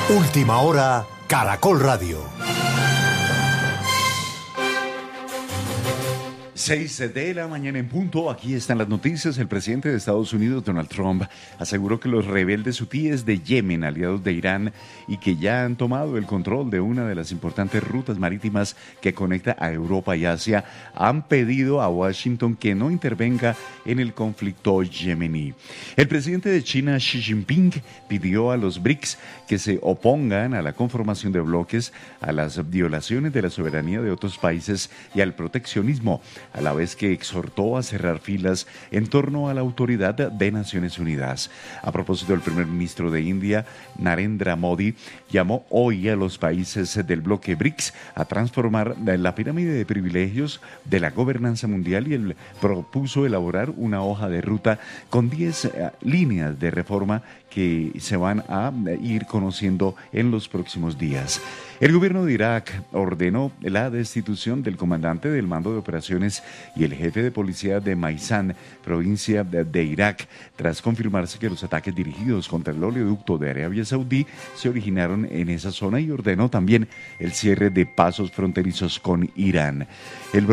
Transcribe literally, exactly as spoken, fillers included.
Última hora, Caracol Radio. Seis de la mañana en punto, aquí están las noticias. El presidente de Estados Unidos, Donald Trump, aseguró que los rebeldes hutíes de Yemen, aliados de Irán, y que ya han tomado el control de una de las importantes rutas marítimas que conecta a Europa y Asia, han pedido a Washington que no intervenga en el conflicto yemení. El presidente de China, Xi Jinping, pidió a los B R I C S que se opongan a la conformación de bloques, a las violaciones de la soberanía de otros países y al proteccionismo, a la vez que exhortó a cerrar filas en torno a la autoridad de Naciones Unidas. A propósito, el primer ministro de India, Narendra Modi, llamó hoy a los países del bloque B R I C S a transformar la pirámide de privilegios de la gobernanza mundial y él propuso elaborar una hoja de ruta con diez uh, líneas de reforma que se van a ir conociendo en los próximos días. El gobierno de Irak ordenó la destitución del comandante del mando de operaciones y el jefe de policía de Maizán, provincia de, de Irak, tras confirmarse que los ataques dirigidos contra el oleoducto de Arabia Saudí se originaron en esa zona, y ordenó también el cierre de pasos fronterizos con Irán. El